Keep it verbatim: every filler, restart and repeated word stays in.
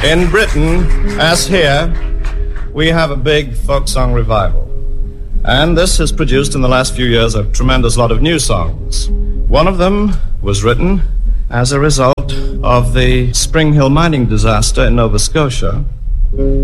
In Britain, as here, we have a big folk song revival. And this has produced in the last few years a tremendous lot of new songs. One of them was written as a result of the Spring Hill mining disaster in Nova Scotia.